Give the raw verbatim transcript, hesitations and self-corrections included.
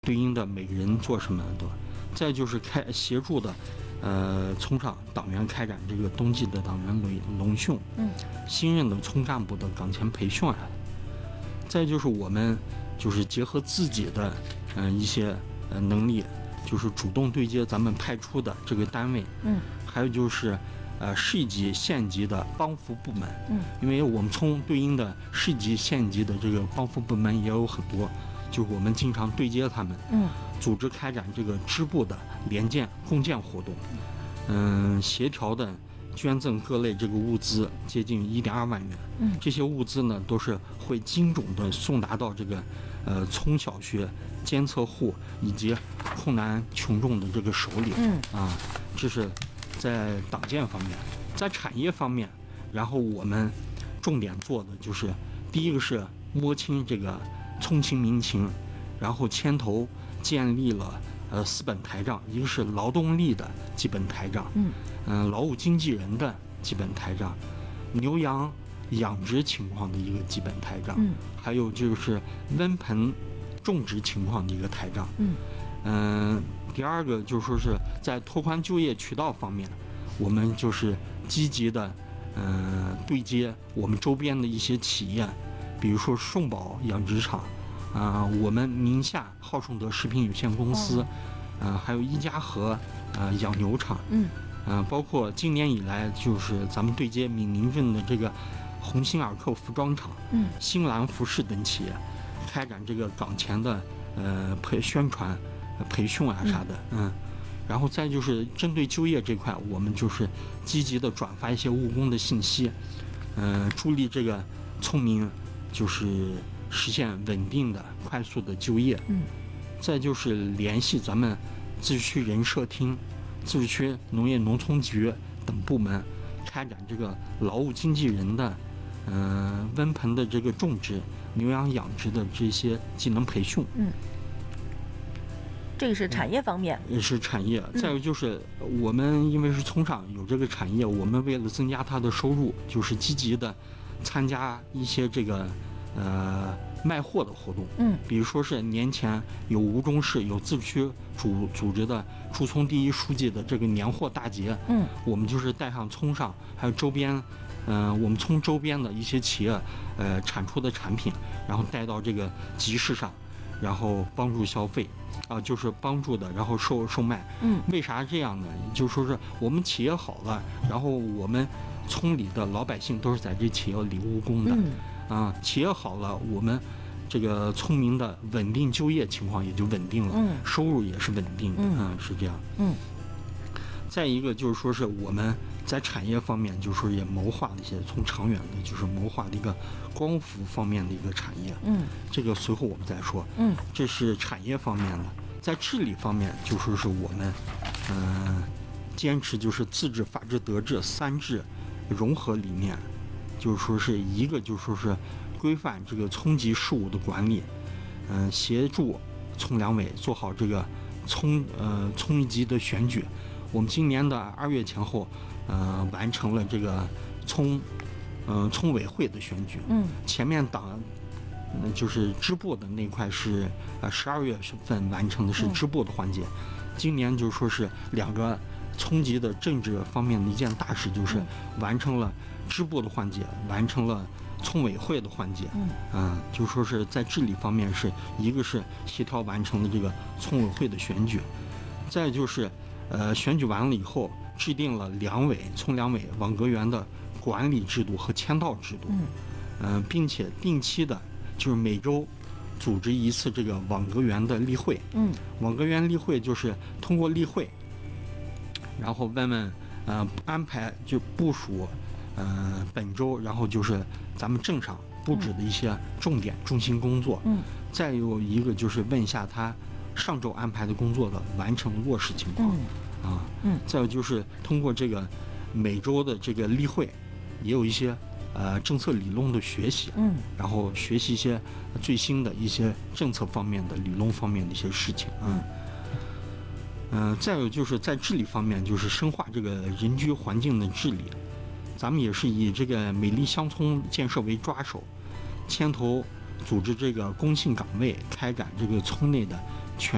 对应的每个人做什么的。再就是开协助的，呃，村上党员开展这个冬季的党员轮轮训， 嗯， 新任的村干部的岗前培训啊。再就是我们就是结合自己的嗯、呃、一些呃能力，就是主动对接咱们派出的这个单位， 嗯， 还有就是呃市级县级的帮扶部门， 嗯， 因为我们村对应的市级县级的这个帮扶部门也有很多，就是我们经常对接他们， 嗯， 组织开展这个支部的联建共建活动，嗯，协调的捐赠各类这个物资接近一点二万元， 嗯， 这些物资呢都是会精准的送达到这个呃村小学监测户以及困难群众的这个手里， 嗯啊，这是在党建方面。在产业方面，然后我们重点做的就是第一个是摸清这个村情民情，然后牵头建立了呃四本台账，一个是劳动力的基本台账， 嗯嗯、呃，劳务经纪人的基本台账，牛羊养殖情况的一个基本台账， 嗯， 还有就是温盆种植情况的一个台账， 嗯嗯、呃，第二个就说是在拓宽就业渠道方面，我们就是积极的嗯、呃、对接我们周边的一些企业，比如说顺宝养殖场。啊、呃，我们宁夏浩顺德食品有限公司，呃，还有一家河呃养牛场， 嗯， 呃，包括今年以来就是咱们对接闽宁镇的这个鸿星尔克服装厂， 嗯， 新兰服饰等企业，开展这个岗前的呃培宣传、呃、培训啊啥的，嗯。嗯，然后再就是针对就业这块，我们就是积极的转发一些务工的信息，嗯、呃，助力这个村民就是实现稳定的、快速的就业。 嗯， 再就是联系咱们自治区人社厅、自治区农业农村局等部门，开展这个劳务经纪人的、嗯、呃、温盆的这个种植、牛羊养殖的这些技能培训。 嗯。这个是产业方面， 也是产业。再有就是我们因为是村上有这个产业，我们为了增加它的收入，就是积极的参加一些这个呃卖货的活动。 嗯， 比如说是年前有吴中市有自治区组组织的驻村第一书记的这个年货大节。 嗯， 我们就是带上村上还有周边，嗯、呃，我们村周边的一些企业呃产出的产品，然后带到这个集市上，然后帮助消费。啊、呃，就是帮助的，然后售售卖。 嗯， 为啥这样呢？就说是我们企业好了，然后我们村里的老百姓都是在这企业里务工的。 嗯， 啊，企业好了，我们这个村民的稳定就业情况也就稳定了， 嗯， 收入也是稳定的。 嗯， 嗯是这样。 嗯。 再一个就是说是我们在产业方面，就是说也谋划了一些从长远的，就是谋划的一个光伏方面的一个产业。 嗯， 这个随后我们再说。 嗯， 这是产业方面的。在治理方面，就说是我们，嗯、呃，坚持就是自治、法治、德治三治融合理念，就是说是一个就说是规范这个村级事务的管理，嗯、呃，协助村两委做好这个村呃村一级的选举。我们今年的二月前后，呃，完成了这个村，嗯、呃，村委会的选举。 嗯， 前面党。嗯，就是支部的那块是呃十二月份完成的是支部的环节，嗯、今年就说是两个村级的政治方面的一件大事，就是完成了支部的环节，完成了村委会的环节。 嗯， 嗯、呃，就说是在治理方面是一个是协调完成了这个村委会的选举，再就是呃选举完了以后制定了两委村两委网格员的管理制度和签到制度。 嗯， 嗯、呃，并且定期的。就是每周组织一次这个网格员的例会。 嗯， 网格员例会就是通过例会，然后问问呃安排就部署呃本周，然后就是咱们镇上布置的一些重点重心工作。 嗯， 再有一个就是问一下他上周安排的工作的完成落实情况。 嗯、 啊， 嗯， 再有就是通过这个每周的这个例会，也有一些。呃，政策理论的学习， 嗯， 然后学习一些最新的一些政策方面的理论方面的一些事情，嗯，嗯、呃，再有就是在治理方面，就是深化这个人居环境的治理，咱们也是以这个美丽乡村建设为抓手，牵头组织这个公信岗位，开展这个村内的